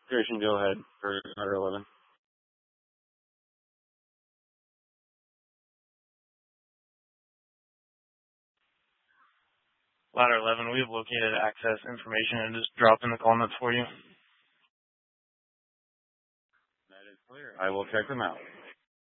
Station, go ahead for ladder 11. Ladder 11, we have located access information and just dropped in the call notes for you. That is clear. I will check them out.